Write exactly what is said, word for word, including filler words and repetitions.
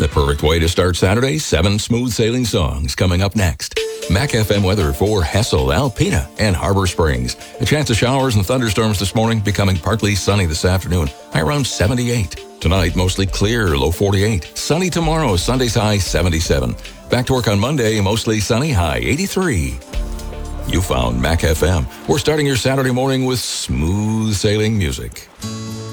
The perfect way to start Saturday, seven smooth sailing songs coming up next. Mac F M weather for Hessel, Alpena, and Harbor Springs. A chance of showers and thunderstorms this morning, becoming partly sunny this afternoon, high around seventy-eight. Tonight, mostly clear, low forty-eight. Sunny tomorrow, Sunday's high seventy-seven. Back to work on Monday, mostly sunny, high eighty-three. You found Mac F M. We're starting your Saturday morning with smooth sailing music.